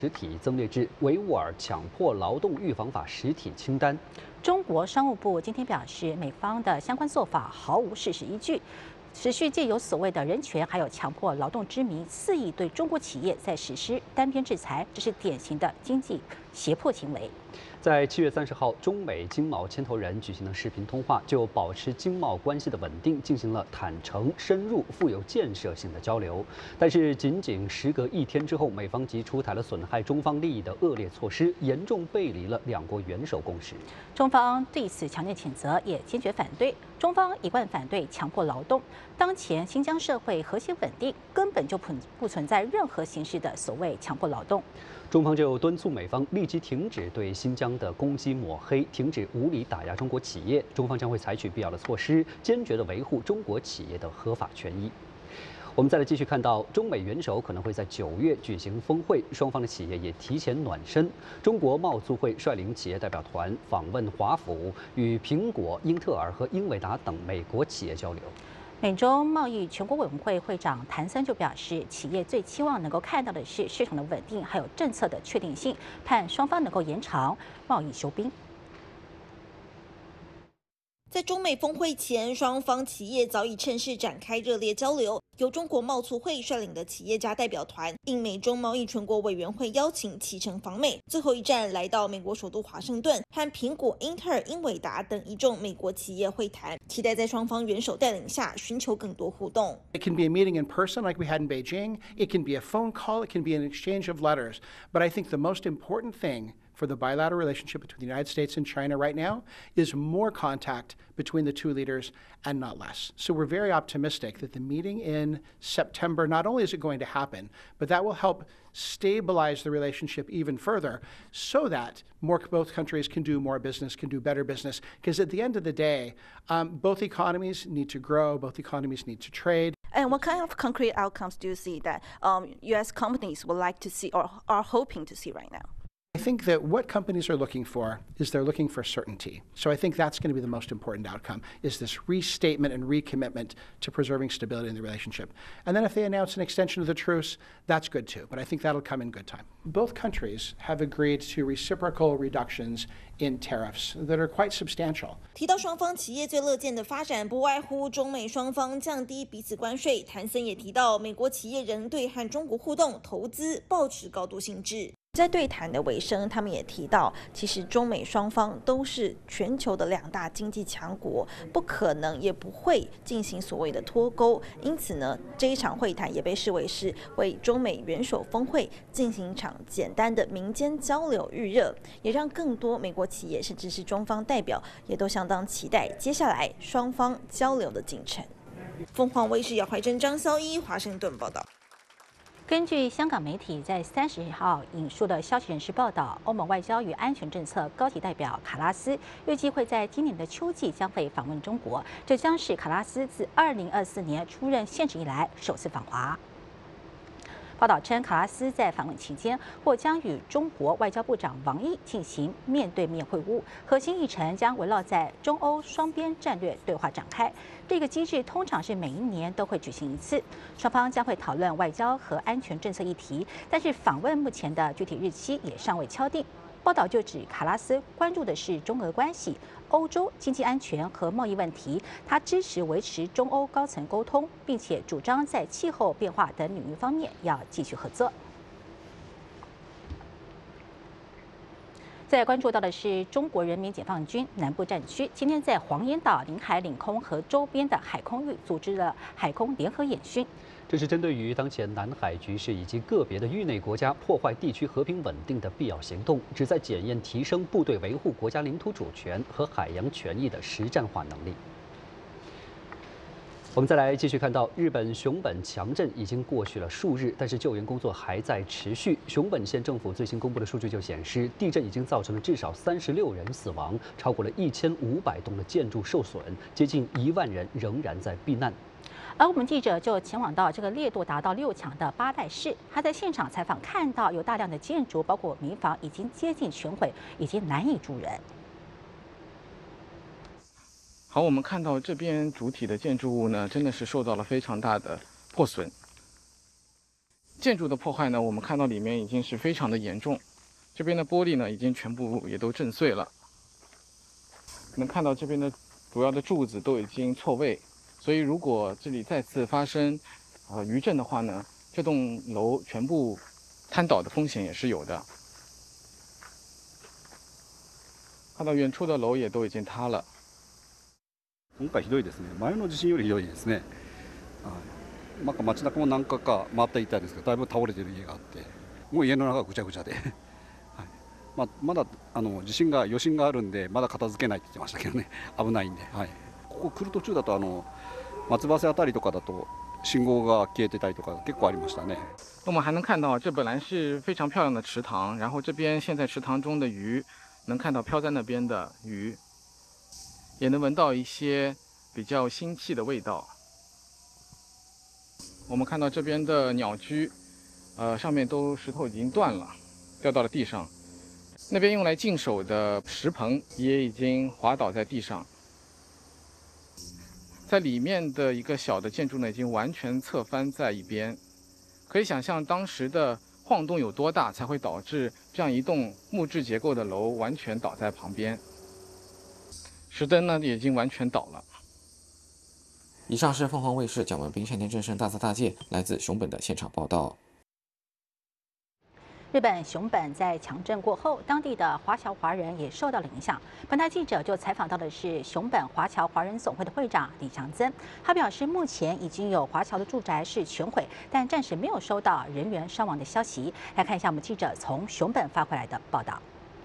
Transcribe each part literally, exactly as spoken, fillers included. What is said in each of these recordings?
实体增列至维吾尔强迫劳动预防法实体清单。 中国商务部今天表示，美方的相关做法毫无事实依据，持续借由所谓的人权还有强迫劳动之名，肆意对中国企业在实施单边制裁，这是典型的经济胁迫行为。 在七月三十号，中美经贸牵头人举行了视频通话，就保持经贸关系的稳定进行了坦诚、深入、富有建设性的交流。但是，仅仅时隔一天之后，美方即出台了损害中方利益的恶劣措施，严重背离了两国元首共识。 中方对此强烈谴责，也坚决反对。中方一贯反对强迫劳动。当前新疆社会和谐稳定，根本就不不存在任何形式的所谓强迫劳动。 中方就敦促美方立即停止对新疆的攻击抹黑，停止无理打压中国企业。中方将会采取必要的措施，坚决地维护中国企业的合法权益。我们再来继续看到，中美元首可能会在九月举行峰会，双方的企业也提前暖身。中国贸促会率领企业代表团访问华府，与苹果、英特尔和英伟达等美国企业交流。 美中贸易全国委员会会长谭森就表示，企业最期望能够看到的是市场的稳定，还有政策的确定性，盼双方能够延长贸易休兵。 在中美峰会前，双方企业早已趁势展开热烈交流。由中国贸促会率领的企业家代表团，应美中贸易全国委员会邀请启程访美，最后一站来到美国首都华盛顿，和苹果、英特尔、英伟达等一众美国企业会谈，期待在双方元首带领下寻求更多互动。 It can be a meeting in person like we had in Beijing. It can be a phone call. It can be an exchange of letters. But I think the most important thing for the bilateral relationship between the United States and China right now is more contact between the two leaders and not less. So we're very optimistic that the meeting in September, not only is it going to happen, but that will help stabilize the relationship even further so that more, both countries can do more business, can do better business. Because at the end of the day, um, both economies need to grow, both economies need to trade. And what kind of concrete outcomes do you see that um, U S companies would like to see or are hoping to see right now? I think that what companies are looking for is they're looking for certainty. So I think that's going to be the most important outcome, is this restatement and recommitment to preserving stability in the relationship. And then if they announce an extension of the truce, that's good too. But I think that'll come in good time. Both countries have agreed to reciprocal reductions in tariffs that are quite substantial. 提到双方企业最乐见的发展，不外乎中美双方降低彼此关税。谭森也提到，美国企业仍对和中国互动、投资抱持高度兴致。 在对谈的尾声，他们也提到，其实中美双方都是全球的两大经济强国，不可能也不会进行所谓的脱钩。因此呢，这一场会谈也被视为是为中美元首峰会进行一场简单的民间交流预热，也让更多美国企业甚至是中方代表也都相当期待接下来双方交流的进程。 凤凰卫视姚怀珍、张潇一华盛顿报道。 根据香港媒体在三十号引述的消息人士报道，欧盟外交与安全政策高级代表卡拉斯预计会在今年的秋季将会访问中国，这将是卡拉斯自二零二四年出任现职以来首次访华。 报道称，卡拉斯在访问期间或将与中国外交部长王毅进行面对面会晤，核心议程将围绕在中欧双边战略对话展开。这个机制通常是每一年都会举行一次，双方将会讨论外交和安全政策议题，但是访问目前的具体日期也尚未敲定。 报道就指，卡拉斯关注的是中俄关系、欧洲经济安全和贸易问题。他支持维持中欧高层沟通，并且主张在气候变化等领域方面要继续合作。再关注到的是，中国人民解放军南部战区今天在黄岩岛领海领空和周边的海空域组织了海空联合演训。 这是针对于当前南海局势以及个别的域内国家破坏地区和平稳定的必要行动，旨在检验提升部队维护国家领土主权和海洋权益的实战化能力。我们再来继续看到，日本熊本强震已经过去了数日，但是救援工作还在持续。熊本县政府最新公布的数据就显示，地震已经造成了至少三十六人死亡，超过了一千五百栋的建筑受损，接近一万人仍然在避难。 而我们记者就前往到这个烈度达到六强的八代市，他在现场采访看到有大量的建筑，包括民房已经接近全毁，已经难以住人。 好，我们看到这边主体的建筑物呢，真的是受到了非常大的破损。 建筑的破坏呢，我们看到里面已经是非常的严重，这边的玻璃呢已经全部也都震碎了。能看到这边的主要的柱子都已经错位，所以如果这里再次发生呃余震的话呢，这栋楼全部坍倒的风险也是有的。看到远处的楼也都已经塌了。 今回ひどいですね。前の地震よりひどいですね。なんか街中も何回か回っていたんですけど、だいぶ倒れてる家があって、もう家の中がぐちゃぐちゃで、はい、まあまだあの地震が余震があるんでまだ片付けないって言ってましたけどね、危ないんで、はい。ここ来る途中だとあの松葉瀬あたりとかだと信号が消えてたりとか結構ありましたね。 我们还能看到，这本来是非常漂亮的池塘，然后这边现在池塘中的鱼，能看到漂在那边的鱼，也能闻到一些比较腥气的味道。我们看到这边的鸟居，呃，上面都石头已经断了，掉到了地上。那边用来净手的石棚也已经滑倒在地上。在里面的一个小的建筑呢，已经完全侧翻在一边。可以想象当时的晃动有多大，才会导致这样一栋木质结构的楼完全倒在旁边。石灯呢，也已经完全倒了。 以上是凤凰卫视蒋文斌、单田正胜大泽大介来自熊本的现场报道。 日本熊本在强震过后，当地的华侨华人也受到了影响。本台记者就采访到的是熊本华侨华人总会的会长李强增，他表示，目前已经有华侨的住宅是全毁，但暂时没有收到人员伤亡的消息。来看一下我们记者从熊本发回来的报道。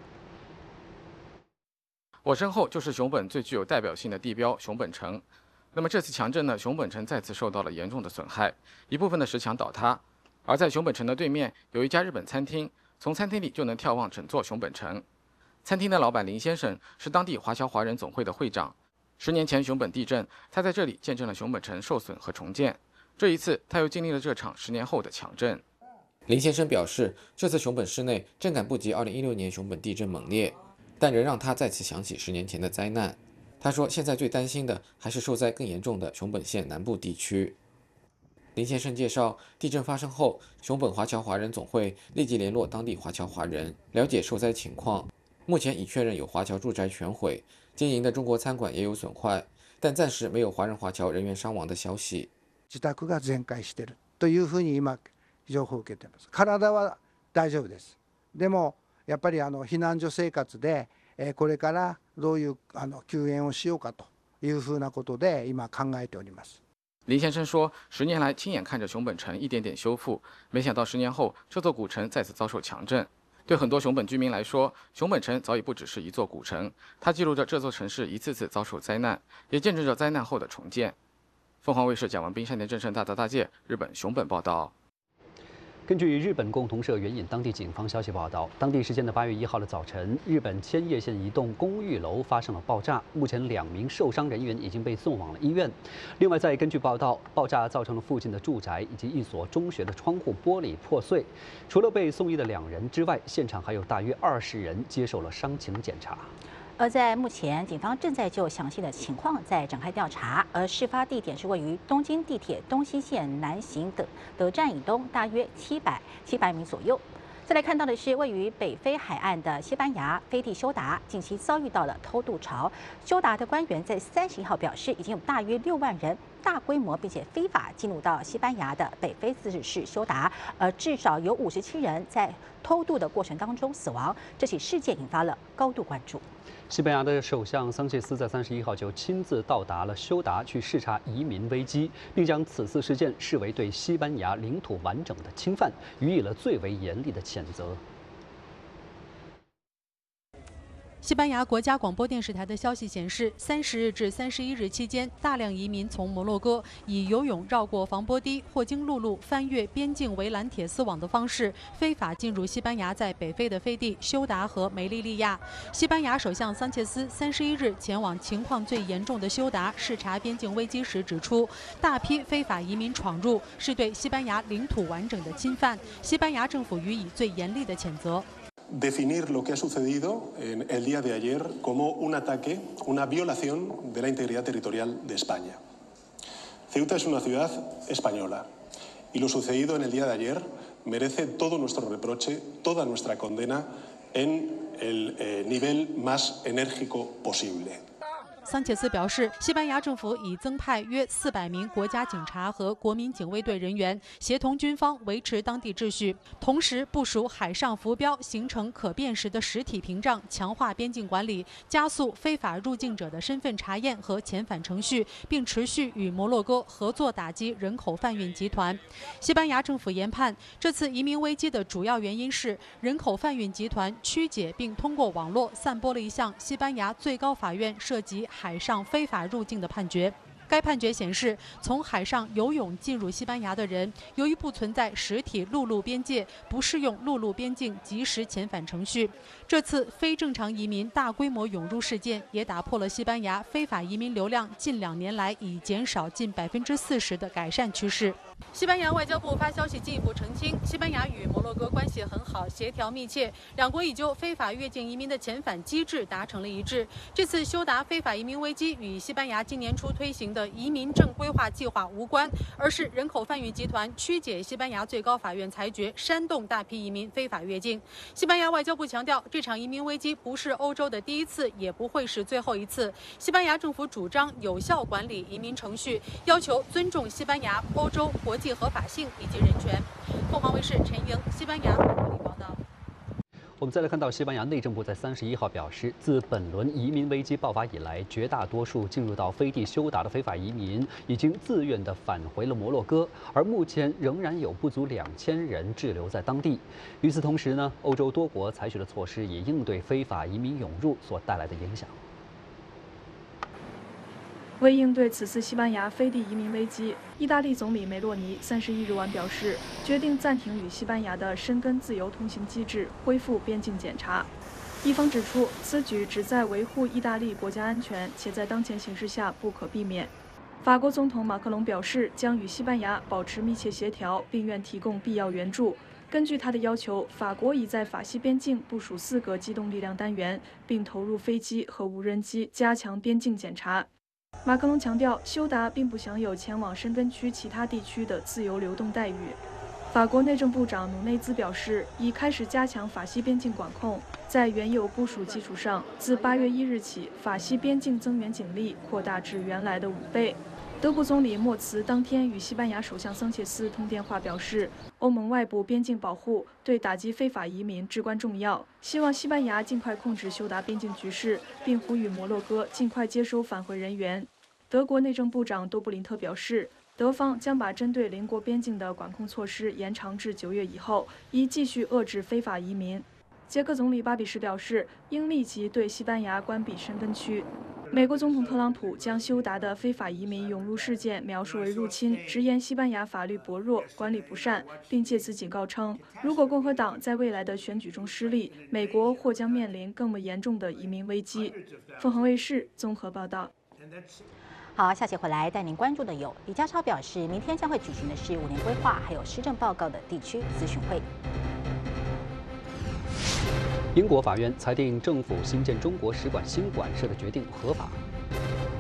我身后就是熊本最具有代表性的地标熊本城。那么这次强震呢，熊本城再次受到了严重的损害，一部分的石墙倒塌。而在熊本城的对面有一家日本餐厅，从餐厅里就能眺望整座熊本城。餐厅的老板林先生是当地华侨华人总会的会长。十年前熊本地震，他在这里见证了熊本城受损和重建。这一次，他又经历了这场十年后的强震。 林先生表示，这次熊本市内震感不及二零一六年熊本地震猛烈，但仍让他再次想起十年前的灾难。他说，现在最担心的还是受灾更严重的熊本县南部地区。林先生介绍，地震发生后，熊本华侨华人总会立即联络当地华侨华人，了解受灾情况。目前已确认有华侨住宅全毁，经营的中国餐馆也有损坏，但暂时没有华人华侨人员伤亡的消息。 自宅が全壊しているというふうに今情報を受けています。体は大丈夫です。でもやっぱりあの避難所生活で、えこれからどういうあの救援をしようかというふうなことで今考えております。 林先生说，十年来亲眼看着熊本城一点点修复，没想到十年后这座古城再次遭受强震。对很多熊本居民来说，熊本城早已不只是一座古城，它记录着这座城市一次次遭受灾难，也见证着灾难后的重建。凤凰卫视蒋文斌、单田正胜大泽大介日本熊本报道。 根据日本共同社援引当地警方消息报道，当地时间的八月一号的早晨，日本千叶县一栋公寓楼发生了爆炸，目前两名受伤人员已经被送往了医院。另外，再根据报道，爆炸造成了附近的住宅以及一所中学的窗户玻璃破碎。除了被送医的两人之外，现场还有大约二十人接受了伤情检查。 而在目前，警方正在就详细的情况在展开调查。而事发地点是位于东京地铁东西线南行德德站以东，大约七百七百米左右。再来看到的是位于北非海岸的西班牙飞地休达，近期遭遇到了偷渡潮。休达的官员在三十一号表示，已经有大约六万人大规模并且非法进入到西班牙的北非自治市休达，而至少有五十七人在偷渡的过程当中死亡。这起事件引发了高度关注。 西班牙的首相桑切斯在三十一号就亲自到达了休达，去视察移民危机，并将此次事件视为对西班牙领土完整的侵犯，予以了最为严厉的谴责。 西班牙国家广播电视台的消息显示，三十日至三十一日期间，大量移民从摩洛哥以游泳绕过防波堤或经陆路翻越边境围栏铁丝网的方式，非法进入西班牙在北非的飞地休达和梅利利亚。西班牙首相桑切斯三十一日前往情况最严重的休达视察边境危机时指出，大批非法移民闯入是对西班牙领土完整的侵犯，西班牙政府予以最严厉的谴责。 Definir lo que ha sucedido en el día de ayer como un ataque, una violación de la integridad territorial de España. Ceuta es una ciudad española y lo sucedido en el día de ayer merece todo nuestro reproche, toda nuestra condena en el eh, nivel más enérgico posible. 桑切斯表示，西班牙政府已增派约四百名国家警察和国民警卫队人员，协同军方维持当地秩序，同时部署海上浮标，形成可辨识的实体屏障，强化边境管理，加速非法入境者的身份查验和遣返程序，并持续与摩洛哥合作打击人口贩运集团。西班牙政府研判，这次移民危机的主要原因是人口贩运集团曲解并通过网络散播了一项西班牙最高法院涉及 海上非法入境的判决。该判决显示，从海上游泳进入西班牙的人，由于不存在实体陆路边界，不适用陆路边境即时遣返程序。这次非正常移民大规模涌入事件，也打破了西班牙非法移民流量近两年来已减少近百分之四十的改善趋势。 西班牙外交部发消息进一步澄清，西班牙与摩洛哥关系很好，协调密切，两国已就非法越境移民的遣返机制达成了一致。这次修达非法移民危机与西班牙今年初推行的移民正规划计划无关，而是人口贩运集团曲解西班牙最高法院裁决，煽动大批移民非法越境。西班牙外交部强调，这场移民危机不是欧洲的第一次，也不会是最后一次。西班牙政府主张有效管理移民程序，要求尊重西班牙、欧洲 国际合法性以及人权。凤凰卫视陈莹，西班牙本土报道。 我们再来看到，西班牙内政部在三十一号表示，自本轮移民危机爆发以来，绝大多数进入到飞地休达的非法移民已经自愿地返回了摩洛哥，而目前仍然有不足两千人滞留在当地。与此同时呢，欧洲多国采取了措施，以应对非法移民涌入所带来的影响。 为应对此次西班牙飞地移民危机，意大利总理梅洛尼三十一日晚表示，决定暂停与西班牙的申根自由通行机制，恢复边境检查。一方指出，此举旨在维护意大利国家安全，且在当前形势下不可避免。法国总统马克龙表示，将与西班牙保持密切协调，并愿提供必要援助。 根据他的要求，法国已在法西边境部署四个机动力量单元，并投入飞机和无人机，加强边境检查。 马克龙强调，休达并不享有前往申根区其他地区的自由流动待遇。法国内政部长努内兹表示，已开始加强法西边境管控，在原有部署基础上，自八月一日起，法西边境增援警力扩大至原来的五倍。德国总理默茨当天与西班牙首相桑切斯通电话，表示，欧盟外部边境保护对打击非法移民至关重要，希望西班牙尽快控制休达边境局势，并呼吁摩洛哥尽快接收返回人员。 德国内政部长多布林特表示，德方将把针对邻国边境的管控措施延长至九月以后，以继续遏制非法移民。捷克总理巴比什表示，应立即对西班牙关闭申根区。美国总统特朗普将休达的非法移民涌入事件描述为入侵，直言西班牙法律薄弱、管理不善，并借此警告称，如果共和党在未来的选举中失利，美国或将面临更为严重的移民危机。凤凰卫视综合报道。 好，下期回来带您关注的有李家超表示，明天将会举行的是五年规划还有施政报告的地区咨询会。 英国法院裁定政府新建中国使馆新馆舍的决定合法。